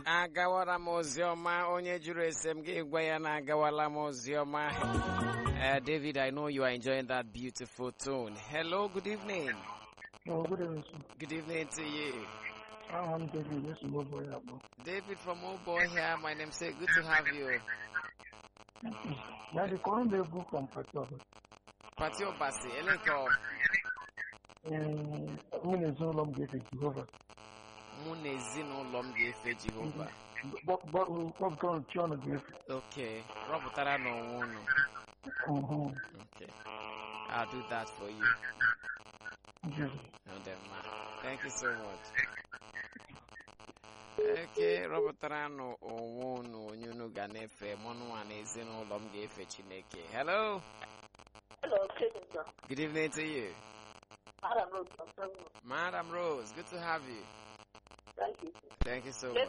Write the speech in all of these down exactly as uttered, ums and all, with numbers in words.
Agawara m oziọma onye jụrụ ese m gị gwa ya na agawala m oziọma. Uh, David, I know you are enjoying that beautiful tune. Hello, good evening. Oh, good evening, sir. Good evening to you. I'm David. This is Mobo here. David from Obo here. My name is good to have you. Now, the current level from Patio. Patio Basi, Elenko. When is no longer getting Jehovah. Munezino Lomgefe Jehovah. But, but, what going to China give? Okay. Robotara no one. Okay. I'll do that for you. Yes. And then, thank you so much. Okay, Robertano Owonu Nyunu Ganefe Monuan is in Lomgefe Chineke. Hello. Hello, sir. Good evening to you. Madam Rose. Madam Rose, good to have you. Thank you. Thank you so much.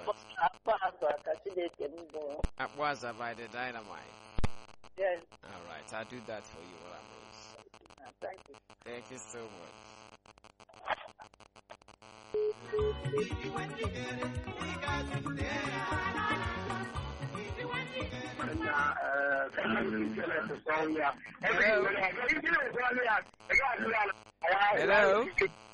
Apwaza by the dynamite. Yes. All right, I'll do that for you, Madam Rose. Thank you. Thank you so much. Hello.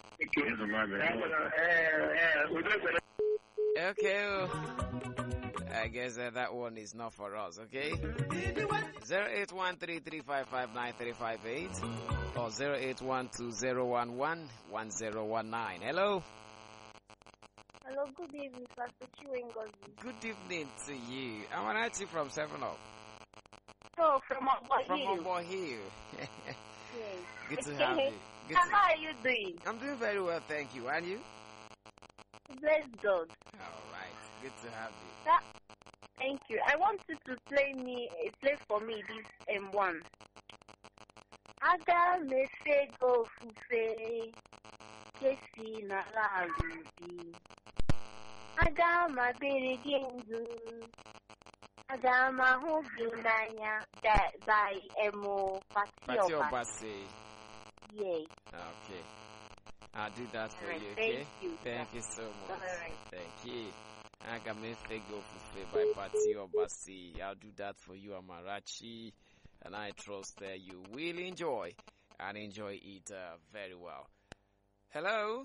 Okay. I guess uh, that one is not for us, okay? zero eight one three three five five nine three five eight or zero eight one two zero one one one zero one nine. Hello? Hello, good evening, Pastor Chiwengozi. Good evening to you. I'm Anachi from seven up. So, from Obo From Hill. Obo Hill. Yes. Good to have you. Good How to- are you doing? I'm doing very well, thank you. And you? Bless God. All right. Good to have you. That, thank you. I want you to play me, uh, play for me this M one. Aga mefe go fufe, kesi na la rubi. Aga mabere gendu. Aga mahu binanya that by Emo Patio Patio. Basi. Yay. Okay. I'll do that for Alright, you, okay? thank you. Thank you so much. Alright. Thank you. Agamefe go fufe by Patio Basi. I'll do that for you, Amarachi. And I trust that you will enjoy and enjoy it uh, very well. Hello?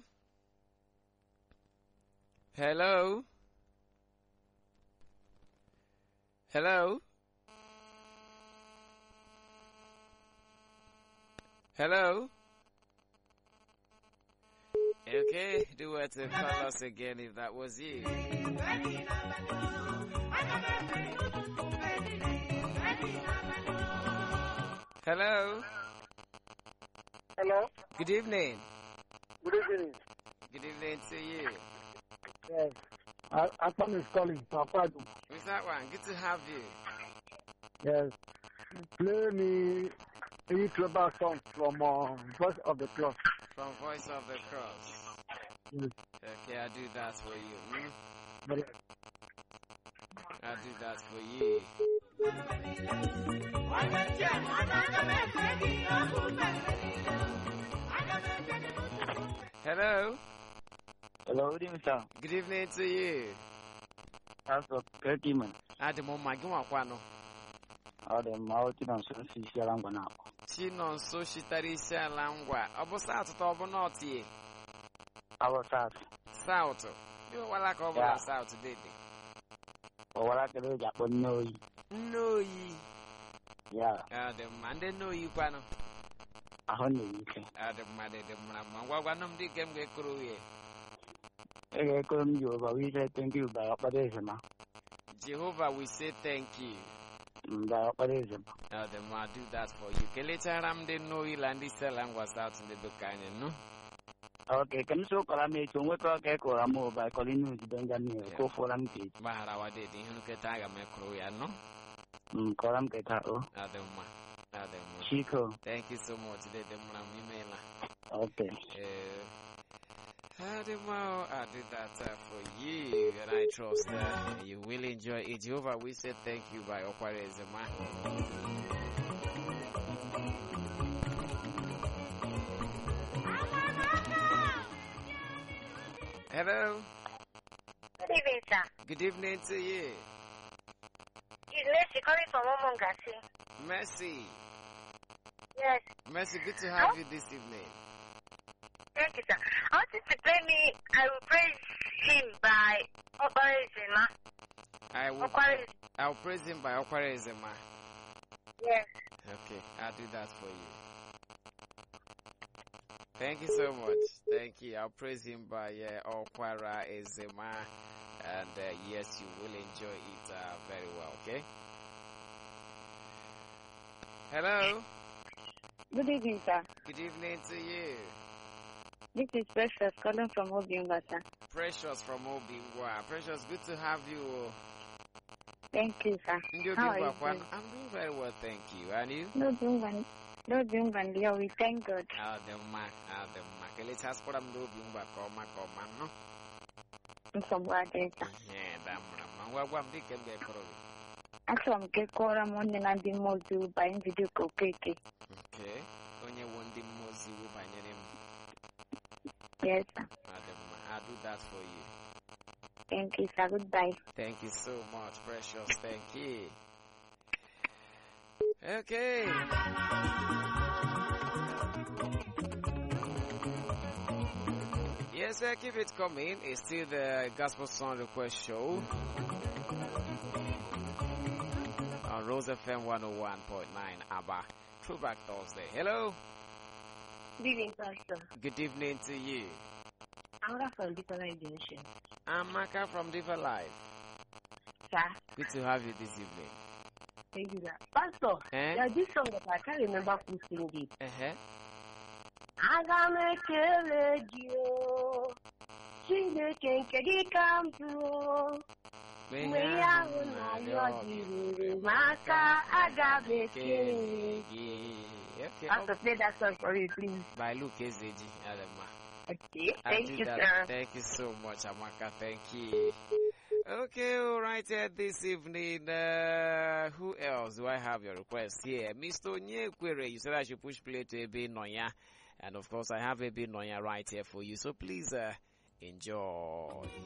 Hello? Hello? Hello? Okay, do it to call us again if that was you. Hello? Hello. Good evening. Good evening. Good evening to you. Yes. I, Afam is calling. Papa. Who's that one? Good to have you. Yes. Play me a tribal song from uh, Voice of the Cross. From Voice of the Cross. Yes. Okay, I'll do that for you. Hmm? But, I'll do that for you. Hello? Hello, good evening, sir. Good evening to you. Pastor Kirkman. Adimo Magiwakwano. Ọ dị mma otu na nso nso isi ala ngwa na-akpọ. Chino nso shitere isi ala ngwa. Ọ bụ South ka ọ bụ North ye? Awọ South. South. Ndị wala ka ọ bụ na South dede. Ọwara kele eji akpọ nne oyi. Nne oyi. Ya, Ọ dị mma. Ndị nne oyi kwanụ. ahụ na-eyi ike. Ọ dị mma, dị dị mma mma. Ngwa gwanụ m dị nke m ga-ekuru uhe. Ị ga-ekoro m Jehova wee ise thank you by ọkpara eze ma. Jehovah, we say thank you. By ọkpara eze ma. Ọ dị mma, do that for you. Kelechara m ndị nne oyi la ndị sela ngwa South ndị dụka anyị nụ. Ok, ka m so kọrọ m echi, onwekọ ka ị kọrọ m by calling news Benjamin, ka ụfọdụ m ka echi. Gbaghara wa dede ihe nketa aga m ekuru ya nụ. Mm, kọrọ m keta o. Ọ dị mma. Ọ dị mma. Chiko. Thank you so much. Dede mma m imeela. Ok. Uh, Ademo, I did that uh, for you, and I trust uh, you will enjoy it. Jehovah, we say thank you by Okwarezema. Hello? evening, sir. Good evening to you. It's Mercy calling from Omongasi. Mercy. Yes. Mercy, good to have you this evening. Thank you, sir. I want you to play me I Will Praise Him by Okwara Ezema. I will, Okwara. I'll praise him by Okwara Ezema. Yes. Okay, I'll do that for you. Thank you so much. Thank you. I'll praise him by uh, Okwara Ezema. And uh, yes, you will enjoy it uh, very well, okay? Hello. Good evening, sir. Good evening to you. This is Precious calling from Obingwa, sir. Precious from Obingwa. Precious, good to have you. Thank you, sir. How are you doing? I'm doing very well, thank you. And you? No doing one. No doing one. Yeah, we thank God. Ah, the mark. Ah, the mark. Let's ask for them. No Obingwa. Come, come, no. From what is sir? Yeah, damn. What what big can get for? Actually, I'm getting called on Monday and the Mozu by video cookie. Okay. Only one the Mozu by name. Yes, sir. I'll do that for you. Thank you, sir. Goodbye. Thank you so much, Precious. Thank you. Okay. Yes, sir. Keep it coming. It's still the Gospel Song Request Show on Rose F M one oh one point nine Abba. Throwback Thursday. Hello. Good evening, Pastor. Good evening to you. I'm from Deeper Life Junction. I'm Maka from Deeper Life. Sir. Good to have you this evening. Thank you, sir. Pastor, Eh? there's this song that I can't remember who sing it. Uh-huh. Aga m ekele gị o, Chineke nke gị ka m bụ. Mgbe ihe ahụ na-arịọ gị ruru m aka, aga m ekele gị. Okay. Pastor, play that song for me, please. By Luke Ezeji, Adama. Okay, I'll thank do you, that. sir. Thank you so much, Amaka. Thank you. Okay, all right, uh, this evening, uh, who else do I have your request here? Mister Onyekwere, you said I should push play to Ebe Noya. And of course, I have Ebe Noya right here for you. So please uh, enjoy.